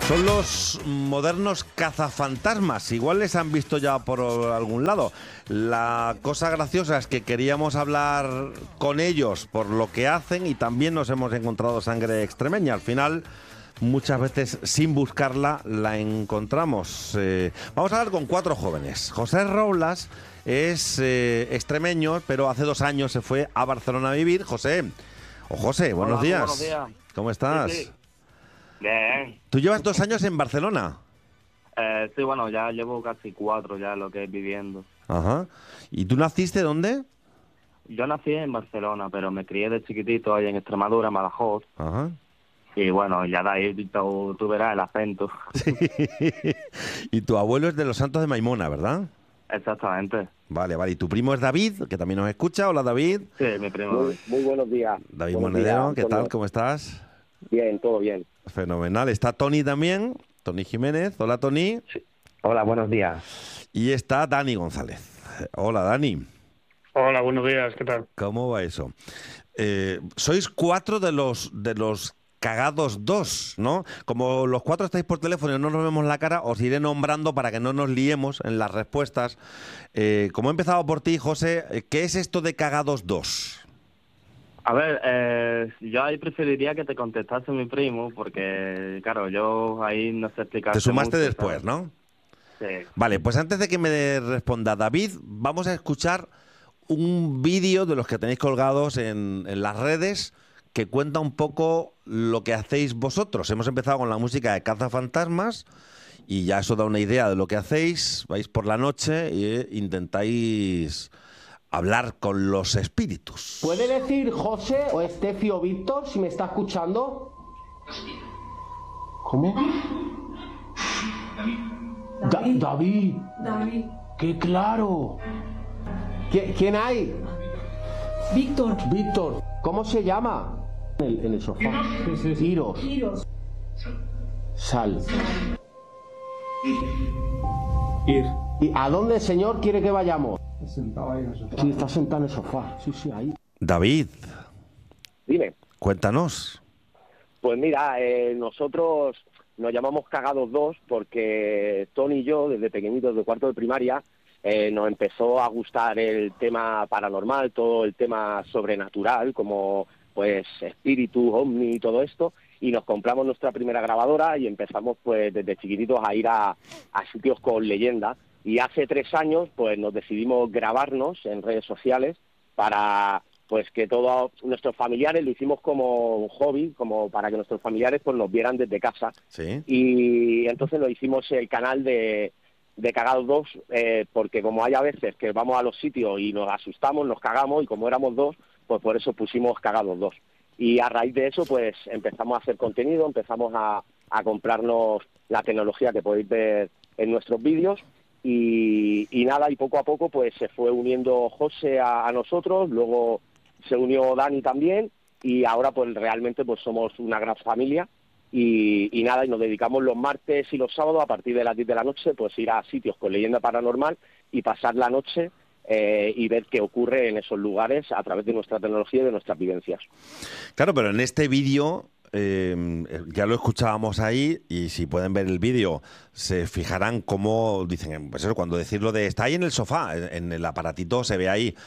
Son los modernos cazafantasmas. Igual les han visto ya por algún lado. La cosa graciosa es que queríamos hablar con ellos por lo que hacen y también nos hemos encontrado sangre extremeña. Al final, muchas veces sin buscarla, la encontramos. Vamos a hablar con 4 jóvenes. José Robles es extremeño, pero hace 2 años se fue a Barcelona a vivir. José, buenos días. Buenos días. ¿Cómo estás? Sí. Bien. ¿Tú llevas 2 años en Barcelona? Sí, bueno, ya llevo casi 4 ya lo que es viviendo. Ajá. ¿Y tú naciste dónde? Yo nací en Barcelona, pero me crié de chiquitito ahí en Extremadura, en Badajoz. Ajá. Y bueno, ya de ahí tú verás el acento. Y tu abuelo es de los Santos de Maimona, ¿verdad? Exactamente. Vale. ¿Y tu primo es David, que también nos escucha? Hola, David. Sí, mi primo. Muy buenos días. David Buenos Monedero, días, ¿qué Antonio. tal? ¿Cómo estás? Bien, todo bien. Fenomenal. Está Tony también, Tony Jiménez. Hola, Tony. Sí. Hola, buenos días. Y está Dani González. Hola, Dani. Hola, buenos días, ¿qué tal? ¿Cómo va eso? Sois 4 de los cagados 2, ¿no? Como los 4 estáis por teléfono y no nos vemos la cara, os iré nombrando para que no nos liemos en las respuestas. Como he empezado por ti, José, ¿qué es esto de cagados 2? A ver, yo ahí preferiría que te contestase mi primo, porque, claro, yo ahí no sé explicar. Te sumaste después, ¿no? Sí. Vale, pues antes de que me responda David, vamos a escuchar un vídeo de los que tenéis colgados en las redes que cuenta un poco lo que hacéis vosotros. Hemos empezado con la música de Cazafantasmas y ya eso da una idea de lo que hacéis. Vais por la noche e intentáis hablar con los espíritus. ¿Puede decir José o Estefi o Víctor si me está escuchando? ¿Cómo? David. David. ¡Qué claro! ¿Quién hay? Víctor. Víctor. ¿Cómo se llama? En el sofá. Iros. Iros. Sal. Ir. ¿Y a dónde, señor, quiere que vayamos? Sentado ahí en el sofá. Sí, está sentado en el sofá. Sí, ahí. David, Dime. cuéntanos. Pues mira, nosotros nos llamamos Cagados 2 porque Tony y yo, desde pequeñitos, de cuarto de primaria, nos empezó a gustar el tema paranormal, todo el tema sobrenatural, como pues espíritus, ovni y todo esto, y nos compramos nuestra primera grabadora y empezamos pues desde chiquititos a ir a sitios con leyendas. Y hace 3 años pues nos decidimos grabarnos en redes sociales para pues que todos nuestros familiares, lo hicimos como un hobby, como para que nuestros familiares pues nos vieran desde casa. Sí. Y entonces nos hicimos el canal de Cagados 2, porque como hay a veces que vamos a los sitios y nos asustamos, nos cagamos, y como éramos 2, pues por eso pusimos Cagados 2. Y a raíz de eso pues empezamos a hacer contenido, empezamos a comprarnos la tecnología que podéis ver en nuestros vídeos. Y nada, y poco a poco pues se fue uniendo José a nosotros, luego se unió Dani también, y ahora pues realmente pues somos una gran familia. Y nada, y nos dedicamos los martes y los sábados a partir de las 10 de la noche pues ir a sitios con leyenda paranormal y pasar la noche y ver qué ocurre en esos lugares a través de nuestra tecnología y de nuestras vivencias. Claro, pero en este vídeo ya lo escuchábamos ahí, y si pueden ver el vídeo se fijarán cómo dicen, pues eso, cuando decir lo de está ahí en el sofá, en el aparatito se ve ahí,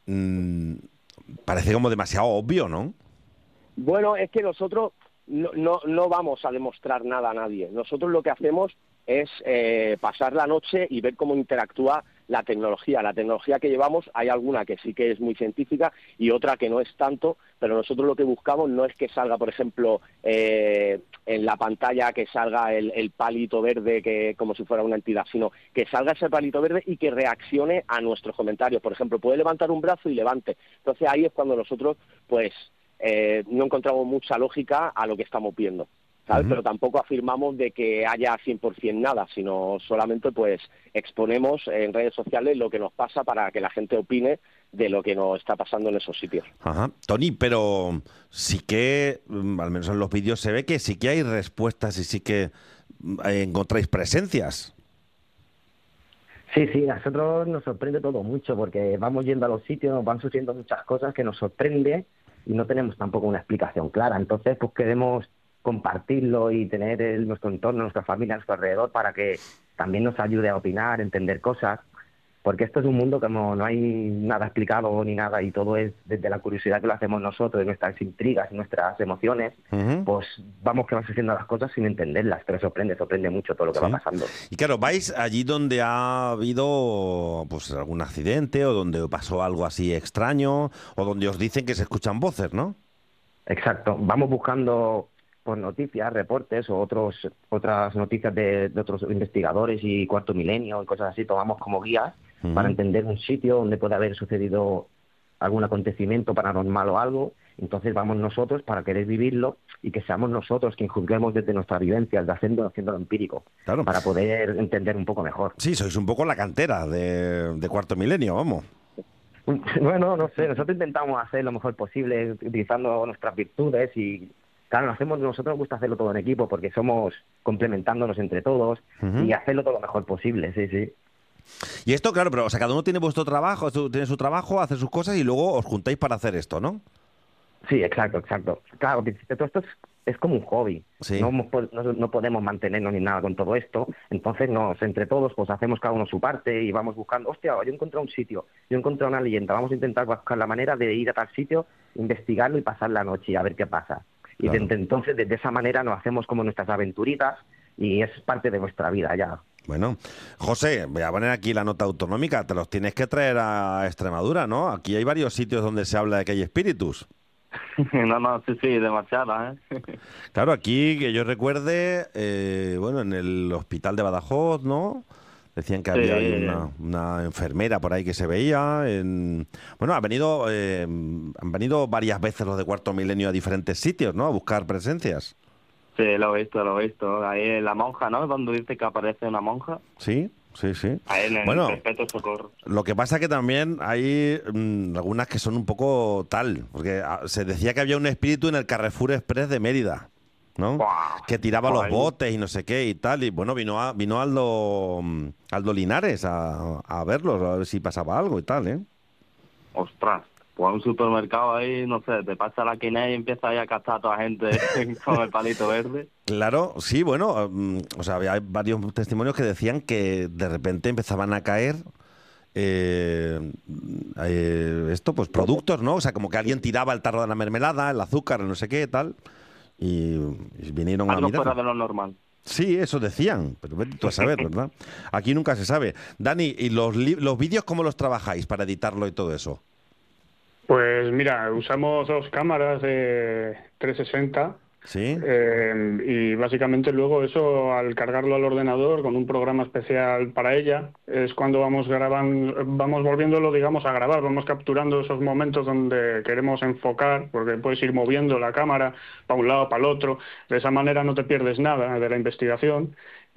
parece como demasiado obvio, ¿no? Bueno, es que nosotros no vamos a demostrar nada a nadie. Nosotros lo que hacemos es pasar la noche y ver cómo interactúa la tecnología. La tecnología que llevamos, hay alguna que sí que es muy científica y otra que no es tanto, pero nosotros lo que buscamos no es que salga, por ejemplo, en la pantalla que salga el palito verde que como si fuera una entidad, sino que salga ese palito verde y que reaccione a nuestros comentarios. Por ejemplo, puede levantar un brazo y levante. Entonces ahí es cuando nosotros, pues, no encontramos mucha lógica a lo que estamos viendo, ¿sabes? Uh-huh. Pero tampoco afirmamos de que haya 100% nada, sino solamente pues exponemos en redes sociales lo que nos pasa para que la gente opine de lo que nos está pasando en esos sitios. Ajá. Tony, pero sí que, al menos en los vídeos se ve que sí que hay respuestas y sí que encontráis presencias. Sí, a nosotros nos sorprende todo mucho porque vamos yendo a los sitios, nos van sucediendo muchas cosas que nos sorprende y no tenemos tampoco una explicación clara. Entonces, pues queremos compartirlo y tener nuestro entorno, nuestra familia a nuestro alrededor para que también nos ayude a opinar, entender cosas. Porque esto es un mundo que no hay nada explicado ni nada, y todo es desde la curiosidad que lo hacemos nosotros, de nuestras intrigas, nuestras emociones, pues vamos haciendo las cosas sin entenderlas, pero sorprende mucho todo lo que va pasando. Y claro, vais allí donde ha habido pues algún accidente o donde pasó algo así extraño o donde os dicen que se escuchan voces, ¿no? Exacto, vamos buscando pues noticias, reportes o otras noticias de otros investigadores y Cuarto Milenio y cosas así, tomamos como guías para entender un sitio donde puede haber sucedido algún acontecimiento paranormal o algo. Entonces vamos nosotros para querer vivirlo y que seamos nosotros quien juzguemos desde nuestras vivencias, haciéndolo empírico, claro, para poder entender un poco mejor. Sí, sois un poco la cantera de Cuarto Milenio, vamos. Bueno, no sé, nosotros intentamos hacer lo mejor posible utilizando nuestras virtudes y claro, nosotros nos gusta hacerlo todo en equipo porque somos complementándonos entre todos y hacerlo todo lo mejor posible, sí. Y esto, claro, pero o sea, cada uno tiene vuestro trabajo, tiene su trabajo, hace sus cosas y luego os juntáis para hacer esto, ¿no? Sí, exacto. Claro, todo esto es como un hobby. Sí. No podemos mantenernos ni nada con todo esto. Entonces, entre todos, pues hacemos cada uno su parte y vamos buscando, hostia, yo he encontrado un sitio, yo he encontrado una leyenda, vamos a intentar buscar la manera de ir a tal sitio, investigarlo y pasar la noche y a ver qué pasa. Y claro, entonces, de esa manera, nos hacemos como nuestras aventuritas y es parte de nuestra vida ya. Bueno, José, voy a poner aquí la nota autonómica, te los tienes que traer a Extremadura, ¿no? Aquí hay varios sitios donde se habla de que hay espíritus. No, sí, demasiadas, ¿eh? Claro, aquí que yo recuerde, bueno, en el hospital de Badajoz, ¿no? Decían que había ahí una enfermera por ahí que se veía. Bueno, han venido varias veces los de Cuarto Milenio a diferentes sitios, ¿no? A buscar presencias. Sí, lo he visto. Ahí la monja, ¿no? Cuando dice que aparece una monja. Sí. Ahí en el Perpetuo Socorro. Lo que pasa que también hay algunas que son un poco tal, porque se decía que había un espíritu en el Carrefour Express de Mérida, ¿no? ¡Buah! Que tiraba los botes y no sé qué y tal, y bueno, vino Aldo Linares a verlos, a ver si pasaba algo y tal, ¿eh? Ostras. Pues un supermercado ahí, no sé, te pasa la quinea y empieza ahí a captar a toda la gente con el palito verde. Claro, sí, bueno, o sea, había varios testimonios que decían que de repente empezaban a caer pues productos, ¿no? O sea, como que alguien tiraba el tarro de la mermelada, el azúcar, el no sé qué, tal, y vinieron algo a mirar. Fuera de lo normal. Sí, eso decían, pero vete tú a saber, ¿verdad? Aquí nunca se sabe. Dani, ¿y los vídeos cómo los trabajáis para editarlo y todo eso? Pues mira, usamos 2 cámaras de 360. Sí. Y básicamente luego eso, al cargarlo al ordenador con un programa especial para ella, es cuando vamos volviéndolo, digamos, a grabar, vamos capturando esos momentos donde queremos enfocar, porque puedes ir moviendo la cámara para un lado, para el otro, de esa manera no te pierdes nada de la investigación.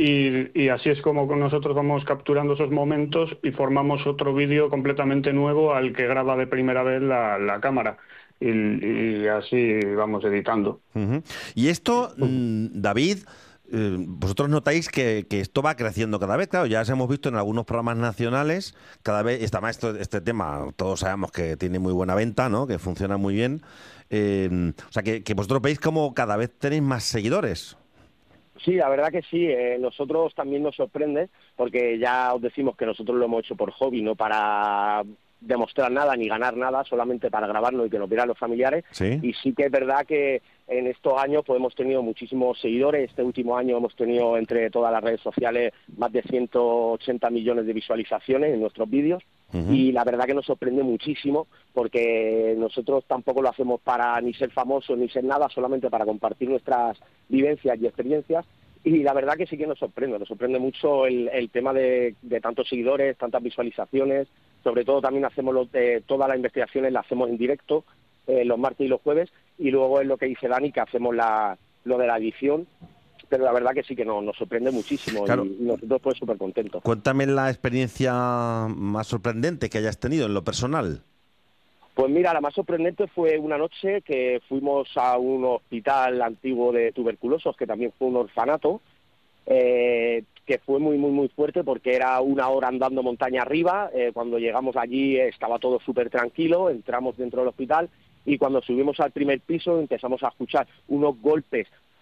Y así es como nosotros vamos capturando esos momentos y formamos otro vídeo completamente nuevo al que graba de primera vez la cámara. Y así vamos editando. Y esto, David, vosotros notáis que esto va creciendo cada vez. Claro, ya os hemos visto en algunos programas nacionales, cada vez este tema, todos sabemos que tiene muy buena venta, ¿no? Que funciona muy bien. O sea, que vosotros veis como cada vez tenéis más seguidores. Sí, la verdad que sí. Nosotros también nos sorprende porque ya os decimos que nosotros lo hemos hecho por hobby, no para demostrar nada ni ganar nada, solamente para grabarlo y que nos vieran los familiares. ¿Sí? Y sí que es verdad que en estos años pues hemos tenido muchísimos seguidores. Este último año hemos tenido entre todas las redes sociales más de 180 millones de visualizaciones en nuestros vídeos. Y la verdad que nos sorprende muchísimo porque nosotros tampoco lo hacemos para ni ser famosos ni ser nada, solamente para compartir nuestras vivencias y experiencias. Y la verdad que sí que nos sorprende mucho el tema de tantos seguidores, tantas visualizaciones. Sobre todo también hacemos todas las investigaciones las hacemos en directo los martes y los jueves, y luego es lo que dice Dani, que hacemos lo de la edición. Pero la verdad que sí que nos sorprende muchísimo. Claro. Y nosotros pues súper contentos. Cuéntame la experiencia más sorprendente que hayas tenido en lo personal. Pues mira, la más sorprendente fue una noche que fuimos a un hospital antiguo de tuberculosos, que también fue un orfanato, que fue muy, muy, muy fuerte porque era 1 hora andando montaña arriba. Cuando llegamos allí estaba todo súper tranquilo, entramos dentro del hospital y cuando subimos al primer piso empezamos a escuchar unos golpes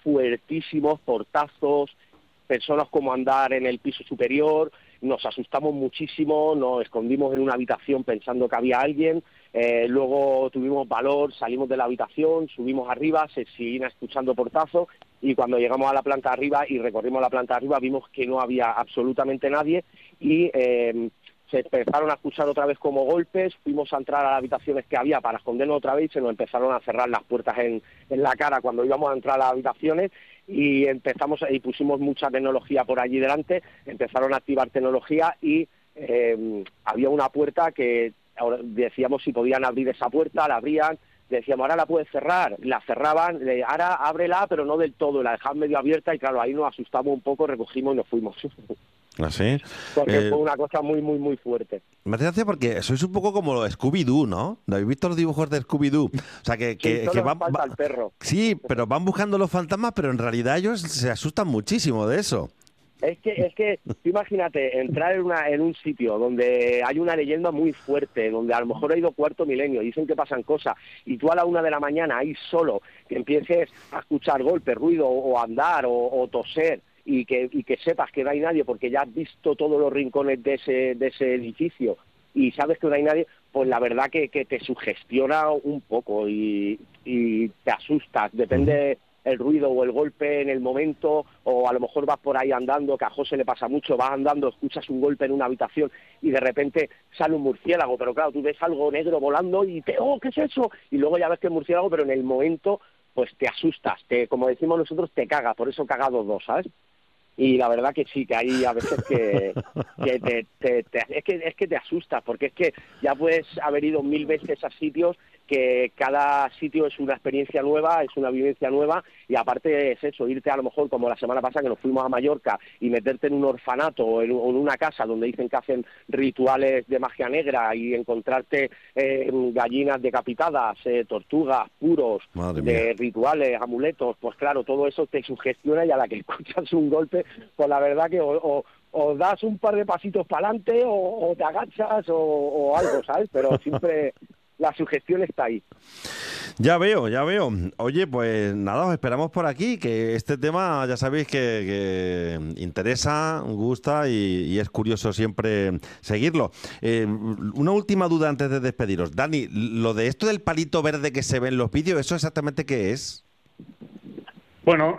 fuertísimos, portazos, personas como andar en el piso superior, nos asustamos muchísimo, nos escondimos en una habitación pensando que había alguien, luego tuvimos valor, salimos de la habitación, subimos arriba, se siguen escuchando portazos, y cuando llegamos a la planta arriba y recorrimos la planta arriba vimos que no había absolutamente nadie, y se empezaron a escuchar otra vez como golpes, fuimos a entrar a las habitaciones que había para escondernos otra vez y se nos empezaron a cerrar las puertas en la cara cuando íbamos a entrar a las habitaciones, y pusimos mucha tecnología por allí delante, empezaron a activar tecnología y había una puerta que ahora decíamos si podían abrir esa puerta, la abrían, decíamos ahora la puedes cerrar, la cerraban, ahora ábrela pero no del todo, la dejaban medio abierta y claro, ahí nos asustamos un poco, recogimos y nos fuimos. ¿Así? Porque fue una cosa muy, muy, muy fuerte. Me hace gracia porque sois un poco como Scooby-Doo, ¿no? ¿No habéis visto los dibujos de Scooby-Doo? O sea, que falta el perro. Sí, pero van buscando los fantasmas, pero en realidad ellos se asustan muchísimo de eso. Es que tú imagínate entrar en un sitio donde hay una leyenda muy fuerte, donde a lo mejor ha ido cuarto milenio, dicen que pasan cosas, y tú a la 1 de la mañana ahí solo, que empieces a escuchar golpes, ruido, o andar, o toser, y que sepas que no hay nadie porque ya has visto todos los rincones de ese edificio y sabes que no hay nadie, pues la verdad que te sugestiona un poco y te asustas, depende el ruido o el golpe en el momento, o a lo mejor vas por ahí andando, que a José le pasa mucho, vas andando, escuchas un golpe en una habitación y de repente sale un murciélago, pero claro, tú ves algo negro volando y ¡oh, qué es eso! Y luego ya ves que es murciélago, pero en el momento pues te asustas, como decimos nosotros, te caga, por eso cagados dos, ¿sabes? Y la verdad que sí, que hay a veces que es que te asustas, porque es que ya puedes haber ido 1000 veces a sitios, que cada sitio es una experiencia nueva, es una vivencia nueva, y aparte es eso, irte a lo mejor como la semana pasada que nos fuimos a Mallorca y meterte en un orfanato o en una casa donde dicen que hacen rituales de magia negra y encontrarte gallinas decapitadas, tortugas, puros, de rituales, amuletos, pues claro, todo eso te sugestiona, y a la que escuchas un golpe, pues la verdad que o das un par de pasitos para adelante o te agachas o algo, ¿sabes? Pero siempre la sugestión está ahí. Ya veo. Oye, pues nada, os esperamos por aquí, que este tema ya sabéis que interesa, gusta y es curioso siempre seguirlo. Una última duda antes de despediros. Dani, lo de esto del palito verde que se ve en los vídeos, ¿eso exactamente qué es? Bueno,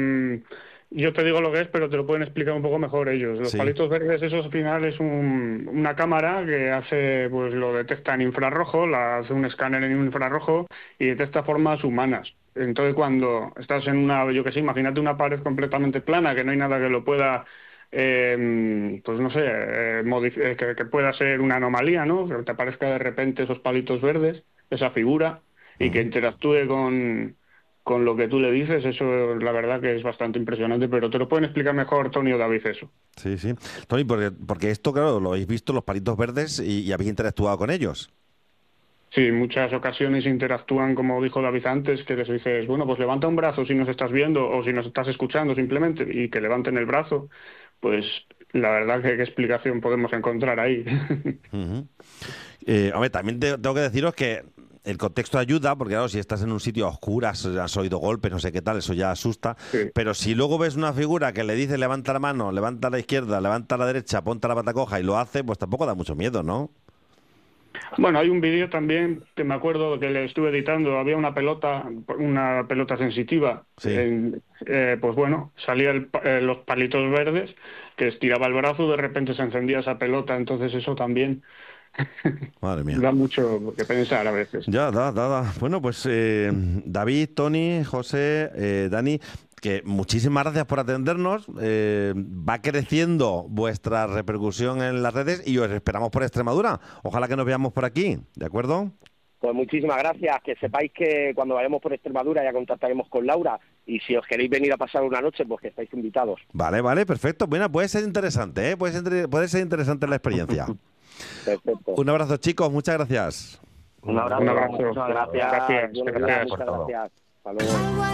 yo te digo lo que es, pero te lo pueden explicar un poco mejor ellos. Los palitos verdes, eso al final es una cámara que hace, pues lo detecta en infrarrojo, hace un escáner en infrarrojo y detecta formas humanas. Entonces cuando estás en imagínate una pared completamente plana, que no hay nada que lo pueda, pues no sé, que pueda ser una anomalía, ¿no? Que te aparezca de repente esos palitos verdes, esa figura, y que interactúe con lo que tú le dices, eso la verdad que es bastante impresionante, pero te lo pueden explicar mejor Tony o David eso. Sí. Tony, porque esto, claro, lo habéis visto, los palitos verdes, y habéis interactuado con ellos. Sí, en muchas ocasiones interactúan, como dijo David antes, que les dices, bueno, pues levanta un brazo si nos estás viendo o si nos estás escuchando simplemente, y que levanten el brazo, pues la verdad que qué explicación podemos encontrar ahí. Hombre, también tengo que deciros que el contexto ayuda, porque claro, si estás en un sitio a oscuras, has oído golpes, no sé qué tal, eso ya asusta, pero si luego ves una figura que le dice levanta la mano, levanta a la izquierda, levanta a la derecha, ponte la pata coja y lo hace, pues tampoco da mucho miedo, ¿no? Bueno, hay un vídeo también que me acuerdo que le estuve editando, había una pelota sensitiva, pues bueno, salían los palitos verdes, que estiraba el brazo, de repente se encendía esa pelota, entonces eso también... Madre mía. Da mucho que pensar a veces. Ya, da. Bueno, pues David, Tony, José, Dani, que muchísimas gracias por atendernos. Va creciendo vuestra repercusión en las redes y os esperamos por Extremadura. Ojalá que nos veamos por aquí, ¿de acuerdo? Pues muchísimas gracias. Que sepáis que cuando vayamos por Extremadura ya contactaremos con Laura, y si os queréis venir a pasar una noche, pues que estáis invitados. Vale, perfecto. Bueno, puede ser interesante, ¿eh? Puede ser interesante la experiencia. Perfecto. Un abrazo, chicos, muchas gracias. Un abrazo. Muchas gracias. Gracias por todo. Hasta luego.